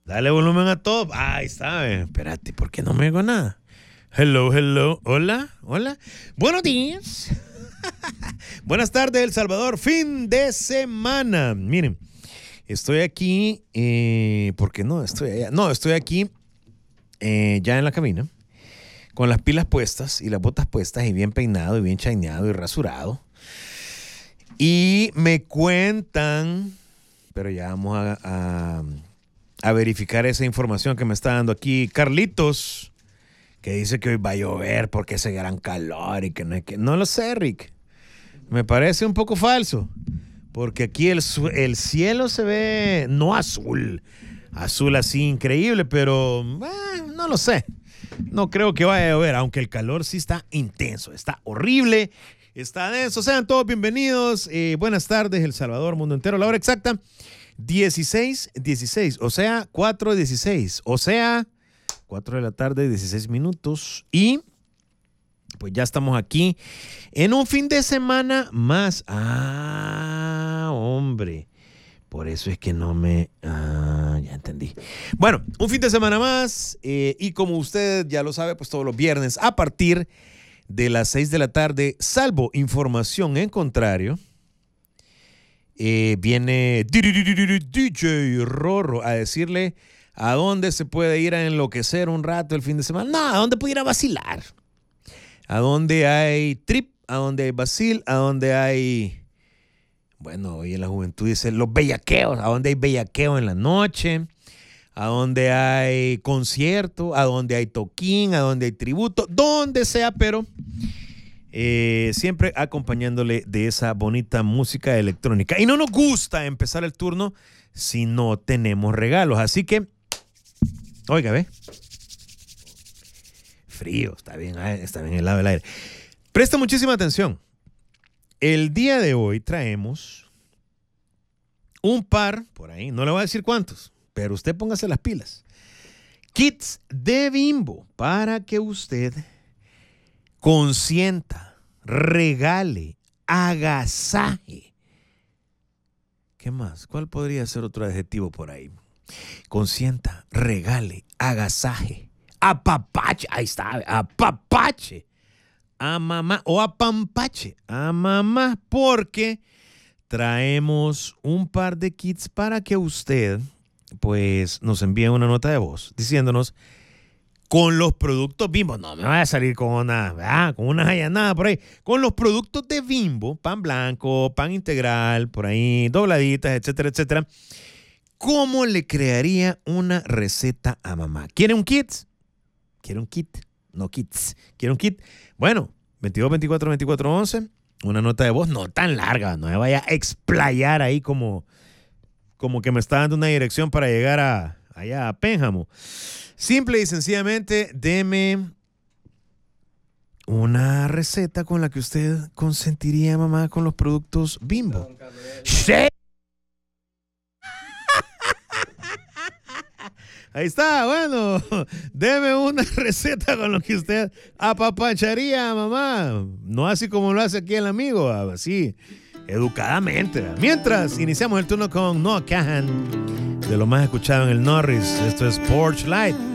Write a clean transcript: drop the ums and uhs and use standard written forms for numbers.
Dale volumen a todo. Ahí está. Espérate, ¿por qué no me digo nada? Hello, hello. Hola, hola. Buenos días. Buenas tardes, El Salvador. Fin de semana. Miren, estoy aquí. ¿Por qué no? Estoy allá. No, estoy aquí ya en la cabina. Con las pilas puestas y las botas puestas y bien peinado y bien chaineado y rasurado. Y me cuentan, pero ya vamos a verificar esa información que me está dando aquí Carlitos, que dice que hoy va a llover porque hace gran calor y que no es que... No lo sé, Rick. Me parece un poco falso, porque aquí el cielo se ve no azul así increíble, pero no lo sé. No creo que vaya a llover, aunque el calor sí está intenso, está horrible, está denso. Sean todos bienvenidos. Buenas tardes, El Salvador, mundo entero. La hora exacta, 16:16, o sea, 4:16, o sea, 4 de la tarde, 16 minutos. Y pues ya estamos aquí en un fin de semana más. Hombre. Por eso es que no me... ya entendí. Bueno, un fin de semana más. Y como usted ya lo sabe, pues todos los viernes a partir de las 6 de la tarde, salvo información en contrario, viene DJ Rorro a decirle a dónde se puede ir a enloquecer un rato el fin de semana. No, a dónde puede ir a vacilar. A dónde hay trip, a dónde hay vacil, a dónde hay... Bueno, hoy en la juventud dice los bellaqueos, a donde hay bellaqueo en la noche, a donde hay concierto, a donde hay toquín, a donde hay tributo, donde sea, pero siempre acompañándole de esa bonita música electrónica. Y no nos gusta empezar el turno si no tenemos regalos, así que, oiga, ve, frío, está bien helado el aire. Presta muchísima atención. El día de hoy traemos un par, por ahí, no le voy a decir cuántos, pero usted póngase las pilas. Kits de Bimbo para que usted consienta, regale, agasaje. ¿Qué más? ¿Cuál podría ser otro adjetivo por ahí? Consienta, regale, agasaje, apapache, ahí está, apapache. A mamá o a pampache, a mamá, porque traemos un par de kits para que usted pues nos envíe una nota de voz diciéndonos con los productos Bimbo. No me vaya a salir con una allanada por ahí. Con los productos de Bimbo, pan blanco, pan integral, por ahí, dobladitas, etcétera, etcétera. ¿Cómo le crearía una receta a mamá? ¿Quiere un kit? ¿Quiere un kit? No kits. ¿Quiere un kit? Bueno, 22 24 24 11, una nota de voz no tan larga, no me vaya a explayar ahí como que me está dando una dirección para llegar allá a Pénjamo. Simple y sencillamente, deme una receta con la que usted consentiría a mamá con los productos Bimbo. ¡Sí! Ahí está, bueno, deme una receta con lo que usted apapacharía a mamá. No así como lo hace aquí el amigo, así, educadamente. Mientras, iniciamos el turno con Noah Kahan, de lo más escuchado en el Norris. Esto es Porch Light.